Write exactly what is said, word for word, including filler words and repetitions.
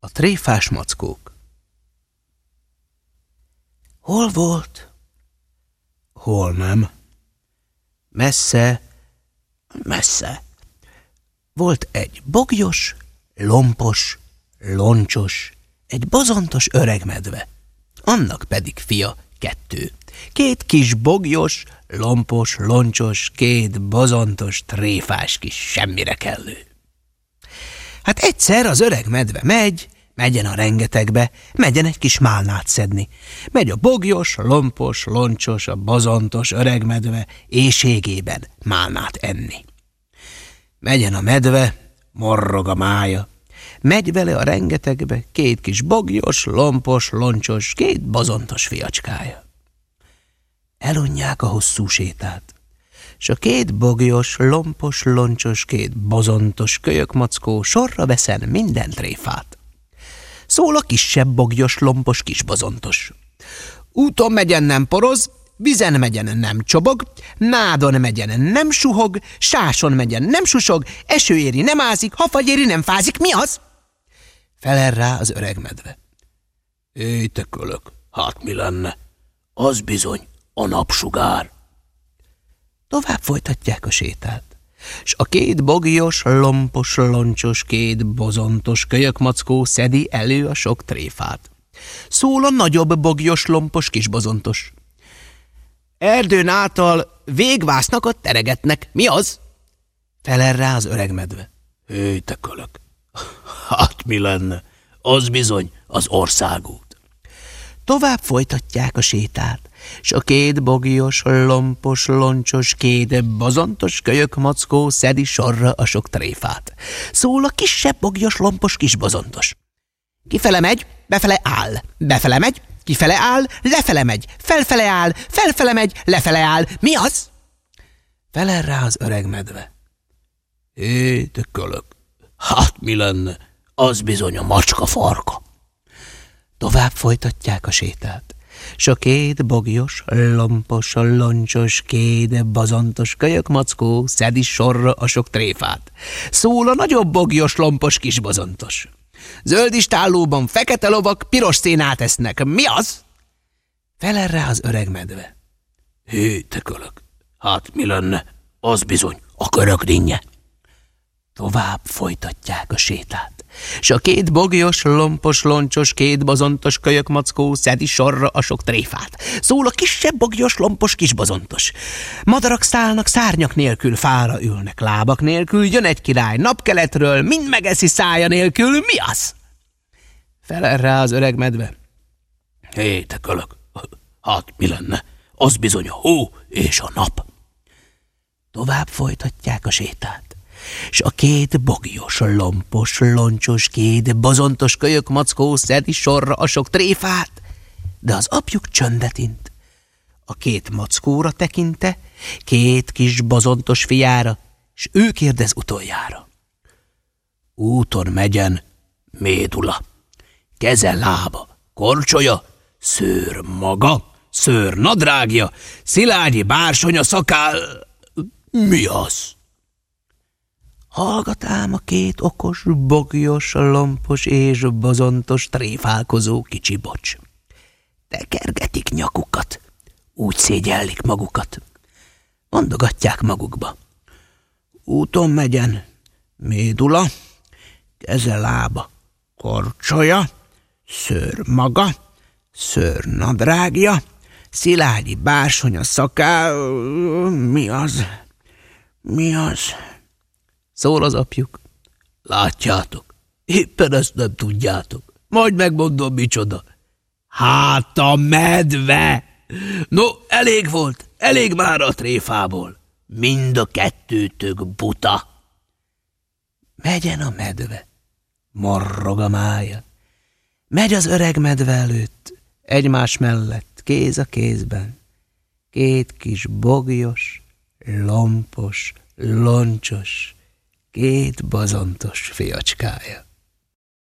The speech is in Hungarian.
A tréfás mackók. Hol volt? Hol nem? Messze, messze. Volt egy bogyos, lompos, loncsos, egy bozontos öreg medve. Annak pedig fia kettő. Két kis bogyos, lompos, loncsos, két bozontos, tréfás kis semmire kellő. Hát egyszer az öreg medve megy, megyen a rengetegbe, megyen egy kis málnát szedni. Megy a bogyos, lompos, loncsos, a bozontos öreg medve éhségében málnát enni. Megyen a medve, morrog a mája. Megy vele a rengetegbe két kis bogyos, lompos, loncsos, két bozontos fiacskája. Elunják a hosszú sétát, s a két bogyos, lompos, loncsos, két bozontos kölyökmackó sorra veszen minden tréfát. Szól a kisebb bogyos, lompos, kis bozontos. Úton megyen nem poroz, vizen megyen nem csobog, nádon megyen nem suhog, sáson megyen nem susog, esőéri nem ázik, hafagyéri nem fázik. Mi az? Felel rá az öreg medve. Éj, te kölök, hát mi lenne? Az bizony a napsugár. Tovább folytatják a sétát, s a két bogyos, lompos, loncsos, két bozontos kölyökmackó szedi elő a sok tréfát. Szól a nagyobb bogyos, lompos, kis bozontos. Erdőn által végvásznakat teregetnek. Mi az? Felel rá az öreg medve. Éj, te kölök, hát mi lenne? Az bizony az országút. Tovább folytatják a sétát, s a két bogyos, lompos, loncsos, két bozontos kölyökmackó szedi sorra a sok tréfát. Szól a kisebb bogyos, lompos, kis bozontos. Kifele megy, befele áll, befele megy, kifele áll, lefele megy, felfele áll, felfele megy, lefele áll. Mi az? Felel rá az öreg medve. Hé, te kölök, hát mi lenne? Az bizony a macska farka. Tovább folytatják a sétát, s a két bogyos, lompos, loncsos, két bozontos kölyökmackó szedi sorra a sok tréfát. Szól a nagyobb bogyos, lompos, kis bozontos. Zöld istállóban fekete lovak piros szénát esznek. Mi az? Felel rá az öreg medve. Hé, te kölök, hát mi lenne? Az bizony a körök dinnye. Tovább folytatják a sétát, s a két bogyos, lompos, loncsos, két bozontos kölyökmackó szedi sorra a sok tréfát. Szól a kisebb bogyos, lompos, kis bozontos. Madarak szállnak szárnyak nélkül, fára ülnek lábak nélkül, jön egy király napkeletről, mind megeszi szája nélkül. Mi az? Felel rá az öreg medve. Hé, te kölök, hát mi lenne? Az bizony a hó és a nap. Tovább folytatják a sétát, s a két bogyos, lompos, loncsos, két bozontos kölyökmackó szedi sorra a sok tréfát, de az apjuk csöndet int. A két mackóra tekinte, két kis bozontos fiára, s ő kérdez utoljára. Úton megyen médula, keze lába, korcsolya, szőr maga, szőr nadrágja, szilágyi bársonya szakál. Mi az? Hallgat ám a két okos, bogyos, lompos és bozontos tréfálkozó kicsi bocs. Tekergetik nyakukat, úgy szégyellik magukat. Mondogatják magukba. Úton megyen médula, keze lába, korcsolya, szőr maga, szőr nadrágja, szilágyi bársonya szaká. Mi az? Mi az? Szól az apjuk. Látjátok, éppen ezt nem tudjátok. Majd megmondom, micsoda. Hát a medve! No, elég volt, elég már a tréfából. Mind a kettőtök buta. Megyen a medve, morrog a mája. Megy az öreg medve előtt, egymás mellett, kéz a kézben. Két kis bogyos, lompos, loncsos, két bozontos fiacskája.